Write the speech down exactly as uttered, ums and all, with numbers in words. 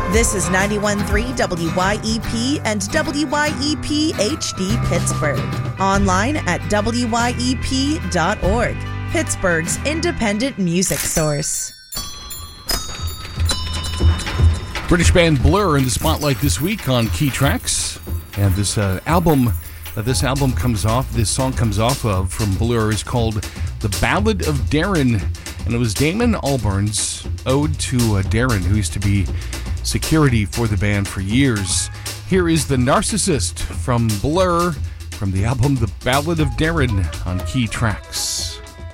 This is ninety-one point three W Y E P and W Y E P H D Pittsburgh. Online at W Y E P dot org. Pittsburgh's independent music source. British band Blur in the spotlight this week on Key Tracks. And this uh, album that this album comes off, this song comes off of from Blur is called The Ballad of Darren. And it was Damon Albarn's ode to uh, Darren, who used to be security for the band for years. Here is The Narcissist from Blur from the album The Ballad of Darren on Key Tracks.